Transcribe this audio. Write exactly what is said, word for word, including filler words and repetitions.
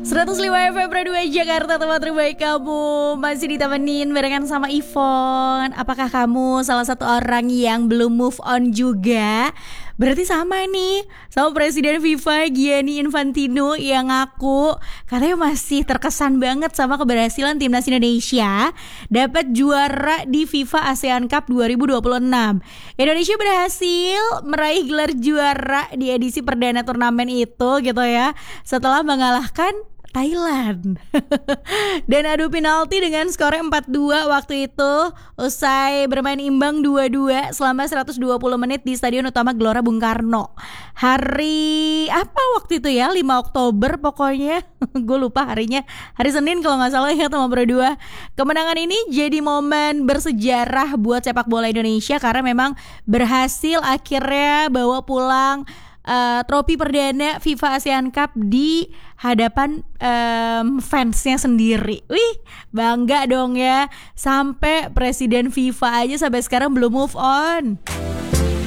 seratus lima F M Radio Jakarta, tempat terbaik kamu. Masih ditemenin barengan sama Ivon. Apakah kamu salah satu orang yang belum move on juga? Berarti sama nih sama Presiden FIFA Gianni Infantino yang ngaku katanya masih terkesan banget sama keberhasilan timnas Indonesia dapat juara di FIFA ASEAN Cup dua ribu dua puluh enam. Indonesia berhasil meraih gelar juara di edisi perdana turnamen itu gitu ya, setelah mengalahkan Thailand dan adu penalti dengan skor empat dua waktu itu usai bermain imbang dua dua selama seratus dua puluh menit di Stadion Utama Gelora Bung Karno. Hari apa waktu itu ya, lima Oktober pokoknya. Gue lupa harinya, hari Senin kalau gak salah ya, sama berdua. Kemenangan ini jadi momen bersejarah buat sepak bola Indonesia karena memang berhasil akhirnya bawa pulang Uh, trofi perdana FIFA ASEAN Cup di hadapan um, fansnya sendiri. Wih, bangga dong ya. Sampai Presiden FIFA aja sampai sekarang belum move on.